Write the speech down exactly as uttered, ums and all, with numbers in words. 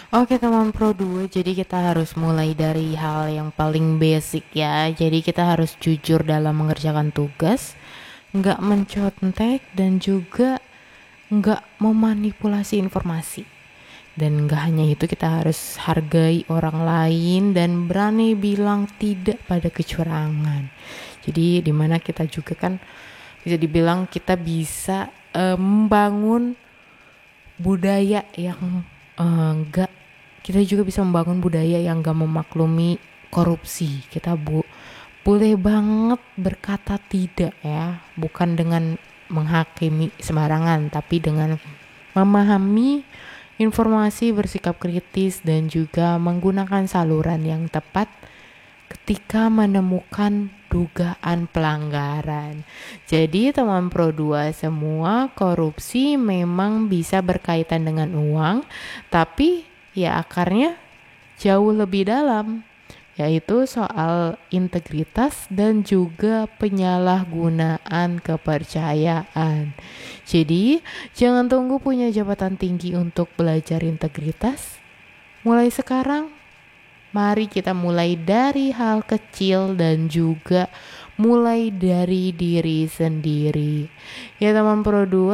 Oke teman Pro dua, jadi kita harus mulai dari hal yang paling basic ya. Jadi kita harus jujur dalam mengerjakan tugas, nggak mencontek dan juga nggak memanipulasi informasi. Dan nggak hanya itu, kita harus hargai orang lain dan berani bilang tidak pada kecurangan. Jadi dimana kita juga kan bisa dibilang kita bisa eh, membangun budaya yang eh, nggak kita juga bisa membangun budaya yang gak memaklumi korupsi. Kita bu boleh banget berkata tidak ya, bukan dengan menghakimi sembarangan, tapi dengan memahami informasi, bersikap kritis, dan juga menggunakan saluran yang tepat ketika menemukan dugaan pelanggaran. Jadi teman Pro dua semua, korupsi memang bisa berkaitan dengan uang, tapi ya akarnya jauh lebih dalam, yaitu soal integritas dan juga penyalahgunaan kepercayaan. Jadi, jangan tunggu punya jabatan tinggi untuk belajar integritas. Mulai sekarang, mari kita mulai dari hal kecil dan juga mulai dari diri sendiri. Ya teman Pro dua,